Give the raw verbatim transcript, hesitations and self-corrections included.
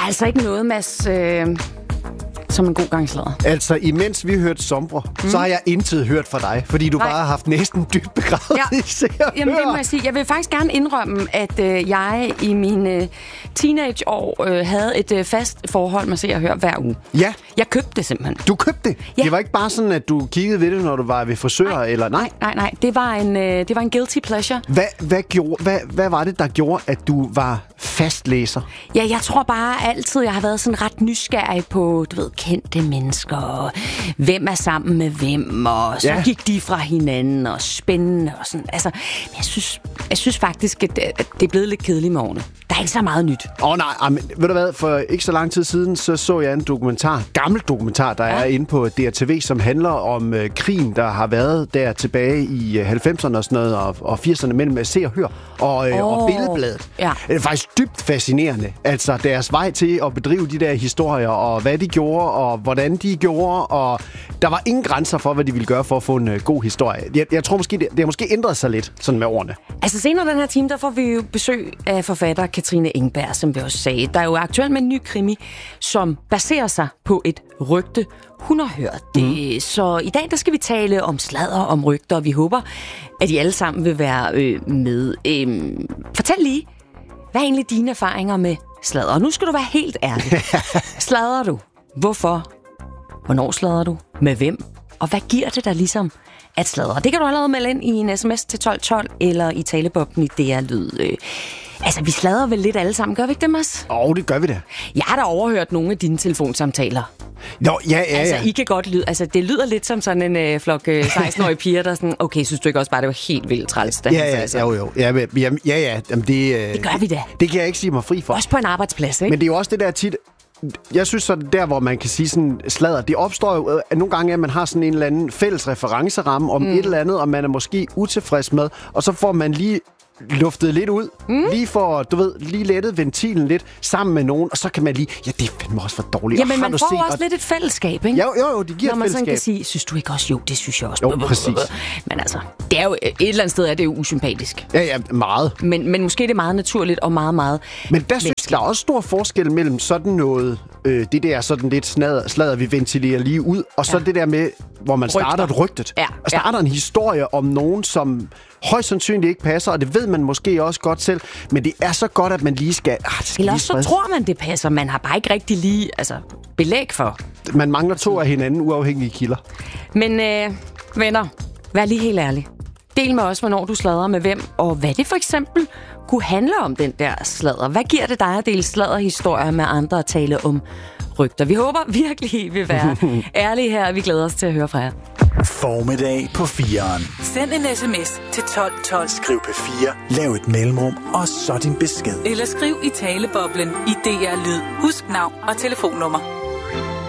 Altså ikke noget, Mads, øh, som en god gang sladder. Altså, imens vi hørte Sombre, mm. så har jeg intet hørt fra dig, fordi du Nej. bare har haft næsten dybt begravet ja. i Se og Jamen, Hør. det må jeg sige. Jeg vil faktisk gerne indrømme, at øh, jeg i mine teenageår øh, havde et øh, fast forhold med Se og Hør hver uge. Ja. Jeg købte det simpelthen. Du købte det? Ja. Det var ikke bare sådan, at du kiggede ved det, når du var ved frisør, nej, eller nej? Nej, nej, nej. Det var en, øh, det var en guilty pleasure. Hvad, hvad, gjorde, hvad, hvad var det, der gjorde, at du var fastlæser? Ja, jeg tror bare altid, jeg har været sådan ret nysgerrig på, du ved, kendte mennesker, og hvem er sammen med hvem, og så ja. gik de fra hinanden, og spændende, og sådan. Altså, jeg synes, jeg synes faktisk, at det er blevet lidt kedeligt med årene. Der er ikke så meget nyt. Åh oh, nej, men ved du hvad, for ikke så lang tid siden, så så jeg en dokumentar, gammel dokumentar, der ja. er inde på D R T V, som handler om øh, krigen, der har været der tilbage i øh, halvfemserne og sådan noget, og, og firserne mellem Se og Hør og, øh, oh. og Billedbladet. Ja. Det er faktisk dybt fascinerende. Altså deres vej til at bedrive de der historier, og hvad de gjorde, og hvordan de gjorde, og der var ingen grænser for, hvad de ville gøre for at få en øh, god historie. Jeg, jeg tror måske, det, det har måske ændret sig lidt sådan med årene. Altså senere den her time, der får vi jo besøg af forfatter Katrine Engberg, som vi også sagde. Der er jo aktuelt med en ny krimi, som baserer sig på et rygte, hun har hørt det. Mm. Så i dag, der skal vi tale om sladder, om rygter, og vi håber, at I alle sammen vil være øh, med. Øhm, fortæl lige, hvad er egentlig dine erfaringer med sladder? Og nu skal du være helt ærlig. Sladder du? Hvorfor? Hvornår sladder du? Med hvem? Og hvad giver det dig ligesom at sladre? Det kan du allerede melde ind i en sms til tolv tolv, eller i talebobben i D R Lyd. Øh, altså, vi sladrer vel lidt alle sammen, gør vi ikke det, Mads? Åh, oh, det gør vi da. Jeg har da overhørt nogle af dine telefonsamtaler. Nå, ja, ja, altså, ja. I kan godt lyde, altså, det lyder lidt som sådan en øh, flok øh, seksten-årige piger, der sådan, okay, synes du ikke også bare, det var helt vildt træls? Ja, ja, altså. jo, jo. Ja, men, ja, ja, jamen, det, øh, det gør vi da. Det kan jeg ikke sige mig fri for. Også på en arbejdsplads, ikke? Men det er jo også det der tit, jeg synes så der, hvor man kan sige sådan sladder, det opstår jo at nogle gange, at man har sådan en eller anden fælles referenceramme om mm. et eller andet, og man er måske utilfreds med, og så får man lige luftet lidt ud, mm. lige for, du ved, lige lettet ventilen lidt sammen med nogen, og så kan man lige, ja, det er fandme også for dårligt. Jamen, man får set, også og... lidt et fællesskab, ikke? Jo, jo, jo, det giver når man et fællesskab. Sådan kan sige, synes du ikke også? Jo, det synes jeg også. Jo, præcis. Men altså, det er jo, et eller andet sted er det jo usympatisk. Ja, ja, meget. Men, men måske er det meget naturligt og meget, meget... Men der synes jeg, der er også stor forskel mellem sådan noget, øh, det der sådan lidt sladder, sladder, vi ventilerer lige ud, og så ja. det der med, hvor man starter et rygtet. Ja. Og starter ja. en historie om nogen, som højst sandsynligt ikke passer, og det ved man måske også godt selv, men det er så godt, at man lige skal... Ah, skal Eller også så tror man, det passer. Man har bare ikke rigtig lige altså, belæg for. Man mangler to af hinanden uafhængige kilder. Men øh, venner, vær lige helt ærlig. Del med os, hvornår du sladrer med hvem, og hvad det for eksempel kunne handle om den der sladder. Hvad giver det dig at dele sladderhistorier med andre og tale om rygter? Vi håber virkelig, I vil være ærlige her, og vi glæder os til at høre fra jer. Formiddag på fireren. Send en sms til tolv tolv. Skriv P fire, lav et mellemrum, og så din besked. Eller skriv i taleboblen i D R Lyd. Husk navn og telefonnummer.